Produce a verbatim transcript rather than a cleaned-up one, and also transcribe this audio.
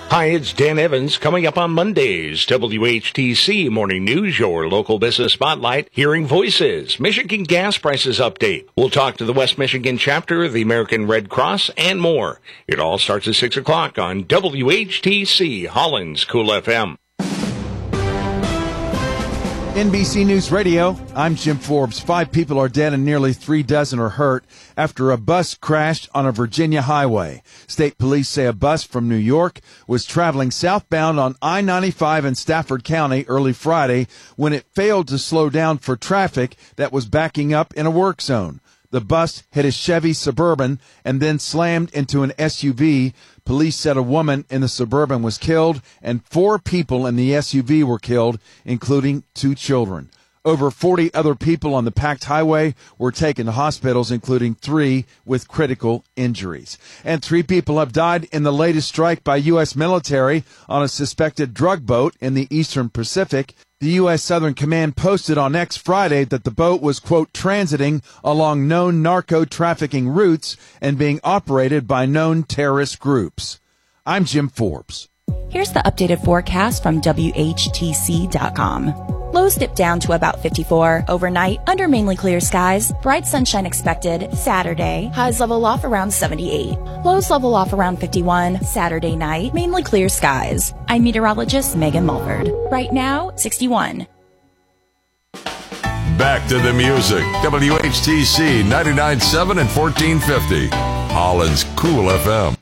Hi, it's Dan Evans. Coming up on Mondays, W H T C Morning News, your local business spotlight, Hearing Voices, Michigan gas prices update. We'll talk to the West Michigan chapter of the American Red Cross and more. It all starts at six o'clock on W H T C, Holland's Cool F M. N B C News Radio, I'm Jim Forbes. Five people are dead and nearly three dozen are hurt after a bus crashed on a Virginia highway. State police say a bus from New York was traveling southbound on I ninety-five in Stafford County early Friday when it failed to slow down for traffic that was backing up in a work zone. The bus hit a Chevy Suburban and then slammed into an S U V. Police said a woman in the Suburban was killed and four people in the S U V were killed, including two children. Over forty other people on the packed highway were taken to hospitals, including three with critical injuries. And three people have died in the latest strike by U S military on a suspected drug boat in the Eastern Pacific. The U S Southern Command posted on X Friday that the boat was, quote, transiting along known narco-trafficking routes and being operated by known terrorist groups. I'm Jim Forbes. Here's the updated forecast from W H T C dot com. Lows dip down to about fifty-four. Overnight, under mainly clear skies. Bright sunshine expected Saturday. Highs level off around seventy-eight. Lows level off around fifty-one. Saturday night, mainly clear skies. I'm meteorologist Megan Mulford. Right now, sixty-one. Back to the music. W H T C ninety-nine point seven and fourteen fifty. Holland's Cool F M.